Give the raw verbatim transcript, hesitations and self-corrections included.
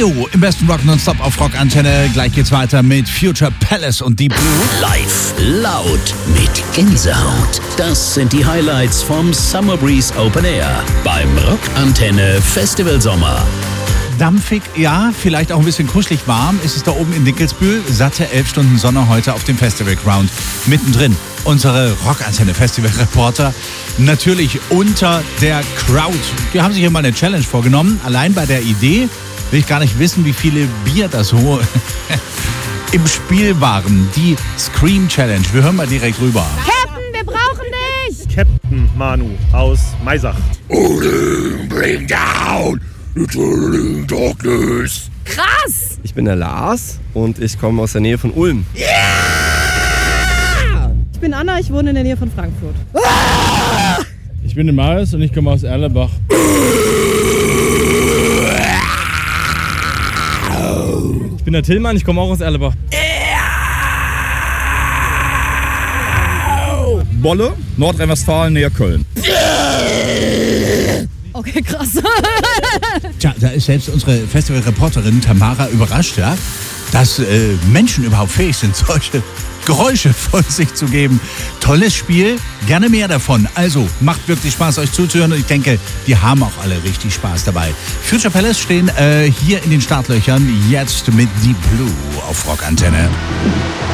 Neo im besten Rock Nonstop auf Rockantenne. Gleich geht's weiter mit Future Palace und Deep Blue. Live, laut, mit Gänsehaut. Das sind die Highlights vom Summer Breeze Open Air beim Rockantenne Festival Sommer. Dampfig, ja, vielleicht auch ein bisschen kuschelig warm ist es da oben in Dinkelsbühl. Satte elf Stunden Sonne heute auf dem Festival Ground. Mittendrin unsere Rockantenne Festival Reporter. Natürlich unter der Crowd. Die haben sich hier mal eine Challenge vorgenommen. Allein bei der Idee will ich gar nicht wissen, wie viele Bier das so im Spiel waren. Die Scream Challenge. Wir hören mal direkt rüber. Captain, wir brauchen dich! Captain Manu aus Maisach. Bring down the turning darkness. Krass! Ich bin der Lars und ich komme aus der Nähe von Ulm. Ich bin Anna, ich wohne in der Nähe von Frankfurt. Ich bin der Marius und ich komme aus Erlebach. Ich bin der Tillmann, ich komme auch aus Erlebach. Bolle, Nordrhein-Westfalen, näher Köln. Okay, krass. Tja, da ist selbst unsere Festivalreporterin Tamara überrascht, ja, dass äh, Menschen überhaupt fähig sind, solche Geräusche von sich zu geben. Tolles Spiel, gerne mehr davon. Also, macht wirklich Spaß, euch zuzuhören und ich denke, die haben auch alle richtig Spaß dabei. Future Palace stehen äh, hier in den Startlöchern, jetzt mit Deep Blue auf Rockantenne.